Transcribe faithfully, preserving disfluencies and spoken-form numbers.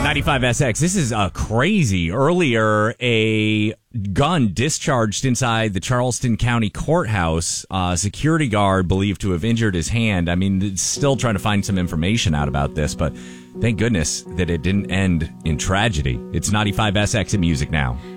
ninety-five S X. This is uh, crazy. Earlier, a gun discharged inside the Charleston County Courthouse. Uh, security guard believed to have injured his hand. I mean, it's still trying to find some information out about this, but thank goodness that it didn't end in tragedy. It's ninety-five S X in music now.